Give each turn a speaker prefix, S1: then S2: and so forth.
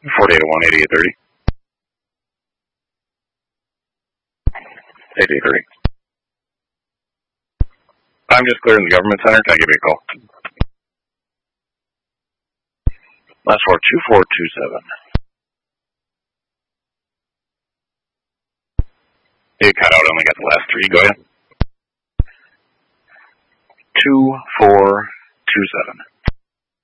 S1: 4801, 8830. 8830. I'm just clearing the government center. Can I give you a call? Last 42427. You cut out, only got the last three. Go ahead. 2427.